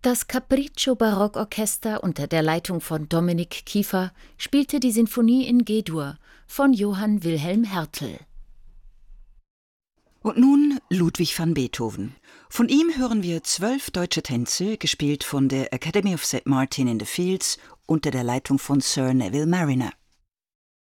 Das Capriccio-Barockorchester unter der Leitung von Dominik Kiefer spielte die Sinfonie in G-Dur von Johann Wilhelm Hertel. Und nun Ludwig van Beethoven. Von ihm hören wir 12 deutsche Tänze, gespielt von der Academy of St. Martin in the Fields unter der Leitung von Sir Neville Marriner.